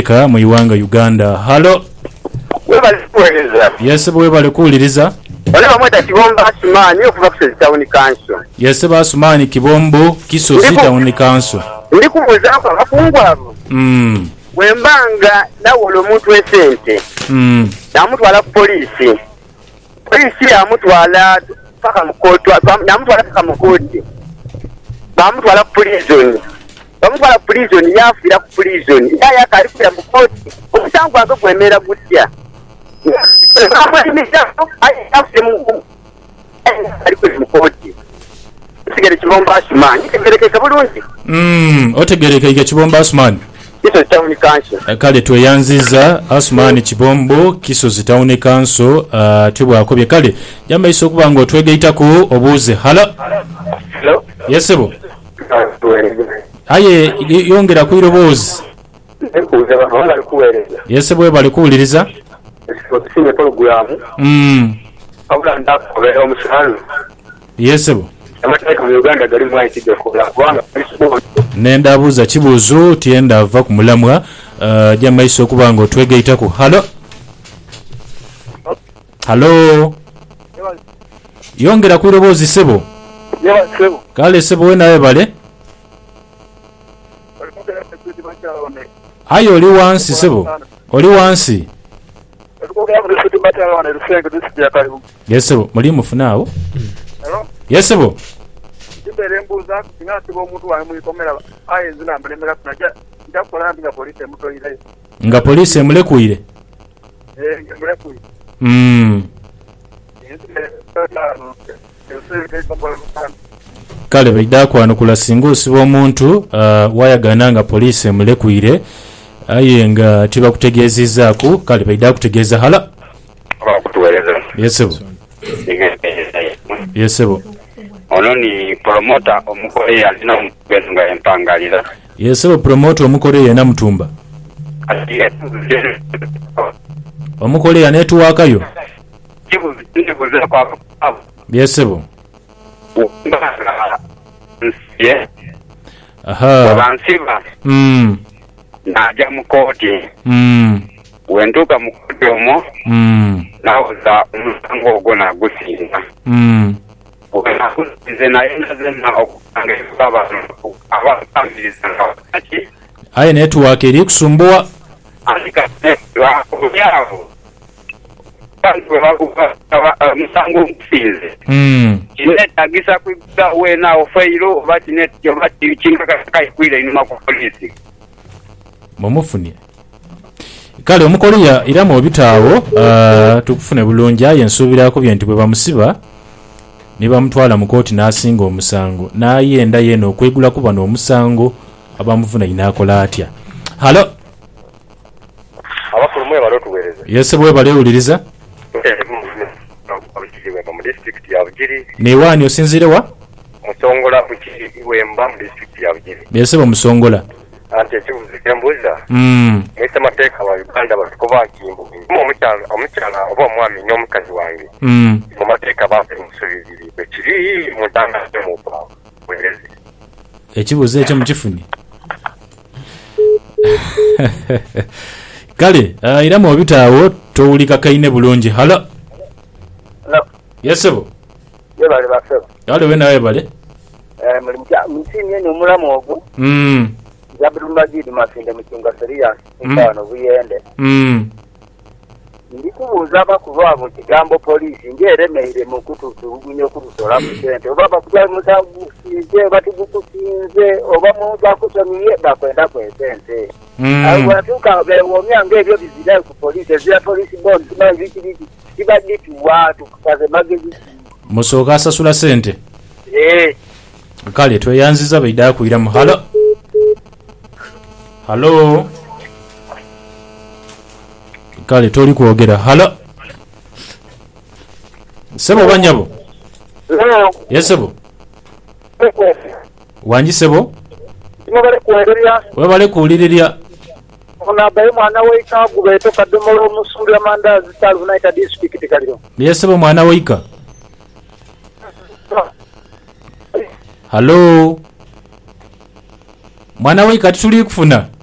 amateeka mu Iwanga Uganda. Halo. Yes, bwe bale kuuliriza. Wale bamweta Kibombo Asumani okuva ku Town Council. Yes, ba Asumani Kibombo Kisozi Town Council. Ndi kubuza ko abafungwa abo. Wembanga nawolo omuntu w'esente. Namutwala ku polisi. Polisi yamutwala paka mu kooti, namutwala paka mu kooti. Bamutwala ku prison. Bamutwala ku prison yafiira ku prison. Yaya kali kuya mu kooti. Omusango ago gwemera gutya. Otegerekeka Kibombo Asumani. Kale tweyanziza Asumani Kibombo Kisozi Town Council tibwakobye kale jamaiso okuba nga otwegeitako obuuze. Halo. Yesebo. Aye yongera kuiroboozi. Yesebo bali kuwuliriza. Yesebo. Nenda abuuza kibuuzo tienda ava ku mulamwa jamaiso okuba nga otwegeitako. Halo. Halo. Yongera kuiroboozi sebo. Kale sebo we nawe bale. Ayo oli wansi sebo. Oli wansi. Yesebo muli mufunaawo. Yesebo. Nga polisi emulekuire. Kale bidakwanukula singa osiba omuntu wayagana nga polisi emulekuire aye nga tibakutegeezezzaako kale bidakutegeeza. Hala. Yesebo. Yesebo. Ono ni promoter omukole alina mugenda empangalira. Yesebo promoter omukole yana mutumba. Omukole ya network ayo. Yesebo. Aha. Bansiba. Naja mukoti. Wenduka mukoti omo. Naoza umusango ogona gusinga. Aye network eri kusumbua. Musango mfize. Kinetagisa kwigisa wena ofeiro bati net yobati kinga kakwira inuma ku polisi. Mumufunie. Kale omukoliya iramu obitaawo tukufune bulungi aye nsubirako bye ntibwe bamusiba niba mutwala mu kooti n'asinga omusango n'ayenda yeno okwegula kuba n'omusango abamuvuna inaakola atya. Halo. Abakulu mwe balo tuweereza. Yesebwe balewuliriza. Mu district ya Bugiri. Ne wani osinzirewa? Musongola Bugiri Wemba mu district ya Bugiri. Yesebwe musongola. Ante kibuzi kyembuza. Mwese mateeka wa Uganda batukoba kimbu. Omukyala oba omwami n'omukazi wange. Mu mateeka bafe musubiriri. Ekiri mutanga mu pa. Weereza. Ekibuzi ekyo mukifuni. Kale iramu obitaawo towulika kaine bulungi. Halo. Yesebo. Yebale basebo. Kale we nawe bale. Mutini ni omulamu ogwo. Zabulumagidi Masinde Mukinga Serious mpano buyende. Ndikubuuza abakuba mu kigambo polisi ngeremeire mu kututunyo kutusola mu sente oba bakujja musangu sinze batukusinze oba mu bakusomye bakwenda kwesente. Abatuka bewomya ngebyo bizira ku polisi ezira polisi bond manzi kibiki kibadde tuwatu kukaze magezi. Musoka asasula sente. Kale tweyanziza baida kuira mu. Halo. Halo. Kale toli kwogera. Halo. Sebo banyabo. Yesebo. Wanji sebo. Webale kuwuliriria. Ona baye mwana weika kubeto kadomolo musuli amandazi South United District kaliro. Yesebo mwana weika. Halo. Mwana weika tuli kufuna.